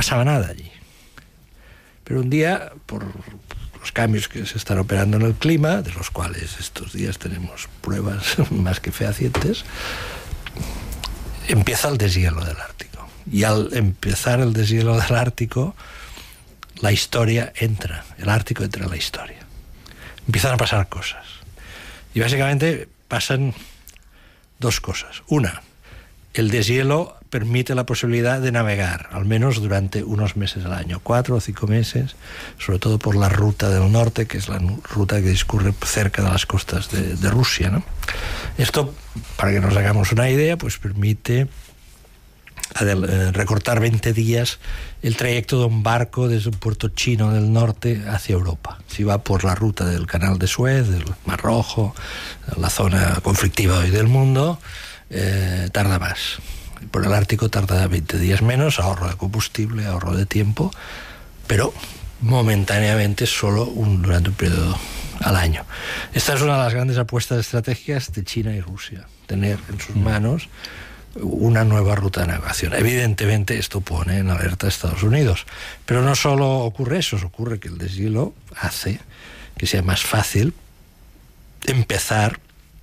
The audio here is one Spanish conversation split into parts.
pasaba nada allí. Pero un día, por los cambios que se están operando en el clima, de los cuales estos días tenemos pruebas más que fehacientes, empieza el deshielo del Ártico. Y al empezar el deshielo del Ártico, la historia entra, el Ártico entra en la historia. Empiezan a pasar cosas. Y básicamente pasan dos cosas. Una, el deshielo permite la posibilidad de navegar, al menos durante unos meses al año, 4 o 5 meses, sobre todo por la ruta del norte, que es la ruta que discurre cerca de las costas de Rusia, ¿no? Esto, para que nos hagamos una idea, pues permite recortar 20 días el trayecto de un barco desde un puerto chino del norte hacia Europa. Si va por la ruta del Canal de Suez, del Mar Rojo, la zona conflictiva hoy del mundo, tarda más. Por el Ártico tarda 20 días menos, ahorro de combustible, ahorro de tiempo, pero momentáneamente solo durante un periodo al año. Esta es una de las grandes apuestas estratégicas de China y Rusia, tener en sus manos una nueva ruta de navegación. Evidentemente esto pone en alerta a Estados Unidos, pero no solo ocurre eso, ocurre que el deshielo hace que sea más fácil empezar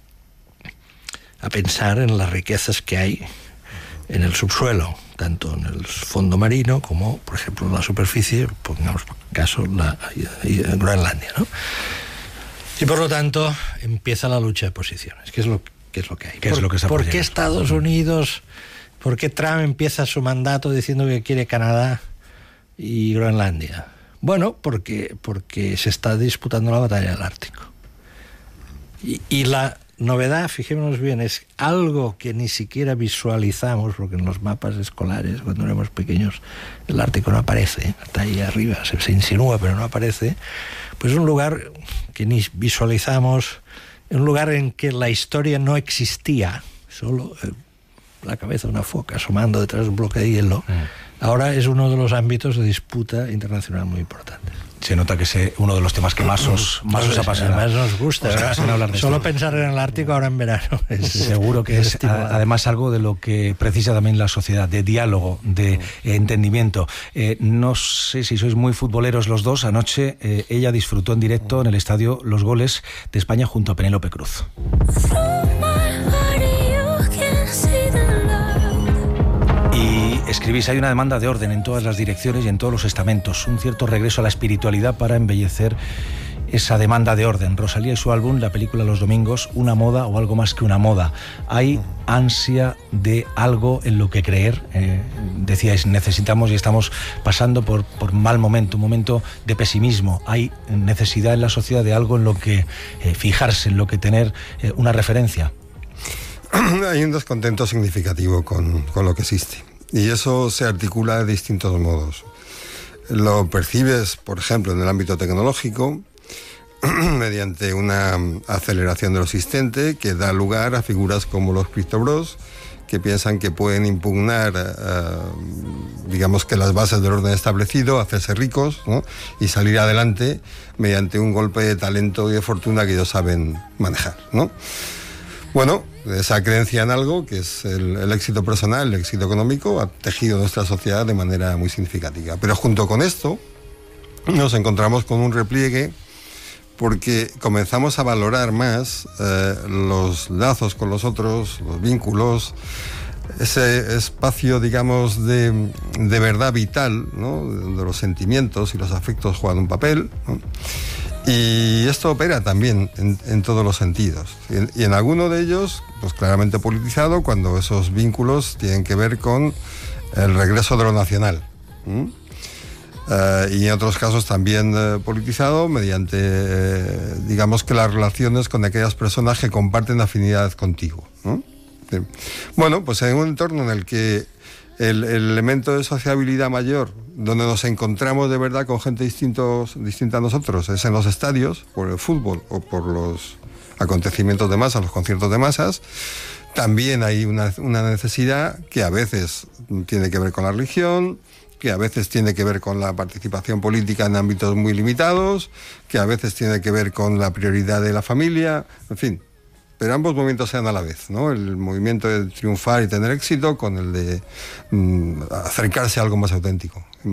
a pensar en las riquezas que hay en el subsuelo, tanto en el fondo marino como, por ejemplo, en la superficie, pongamos por caso Groenlandia, ¿no? Y por lo tanto empieza la lucha de posiciones, que es lo que hay. ¿Por qué Estados Unidos, por qué Trump empieza su mandato diciendo que quiere Canadá y Groenlandia? Bueno, porque se está disputando la batalla del Ártico. Y la novedad, fijémonos bien, es algo que ni siquiera visualizamos, porque en los mapas escolares, cuando éramos pequeños, el Ártico no aparece, está ahí arriba, se insinúa, pero no aparece. Pues es un lugar que ni visualizamos, un lugar en que la historia no existía, solo la cabeza de una foca asomando detrás de un bloque de hielo. Ahora es uno de los ámbitos de disputa internacional muy importantes. Se nota que es uno de los temas que más os apasiona. Más nos gusta. Hablar de solo pensar en el Ártico ahora en verano. Seguro que es además algo de lo que precisa también la sociedad, de diálogo, de entendimiento. No sé si sois muy futboleros los dos. Anoche ella disfrutó en directo en el estadio los goles de España junto a Penélope Cruz. Y escribís, hay una demanda de orden en todas las direcciones y en todos los estamentos, un cierto regreso a la espiritualidad para embellecer esa demanda de orden. Rosalía y su álbum, la película Los Domingos, una moda o algo más que una moda. Hay ansia de algo en lo que creer. Decíais, necesitamos y estamos pasando por mal momento, un momento de pesimismo. Hay necesidad en la sociedad de algo en lo que fijarse, en lo que tener una referencia. Hay un descontento significativo con lo que existe, y eso se articula de distintos modos. Lo percibes, por ejemplo, en el ámbito tecnológico, mediante una aceleración de lo existente que da lugar a figuras como los criptobros, que piensan que pueden impugnar, digamos que las bases del orden establecido, hacerse ricos, ¿no? Y salir adelante mediante un golpe de talento y de fortuna que ellos saben manejar, ¿no? Bueno, esa creencia en algo, que es el éxito personal, el éxito económico, ha tejido nuestra sociedad de manera muy significativa. Pero junto con esto nos encontramos con un repliegue, porque comenzamos a valorar más los lazos con los otros, los vínculos, ese espacio, digamos, de verdad vital, ¿no? Donde los sentimientos y los afectos juegan un papel, ¿no? Y esto opera también en todos los sentidos. Y en alguno de ellos, pues claramente politizado, cuando esos vínculos tienen que ver con el regreso de lo nacional. Y en otros casos también politizado mediante, digamos que las relaciones con aquellas personas que comparten afinidad contigo, ¿no? Bueno, pues en un entorno en el que el elemento de sociabilidad mayor, donde nos encontramos de verdad con gente distinta a nosotros, es en los estadios, por el fútbol o por los acontecimientos de masas, los conciertos de masas. También hay una necesidad que a veces tiene que ver con la religión, que a veces tiene que ver con la participación política en ámbitos muy limitados, que a veces tiene que ver con la prioridad de la familia, en fin. Pero ambos movimientos se dan a la vez, ¿no? El movimiento de triunfar y tener éxito con el de acercarse a algo más auténtico.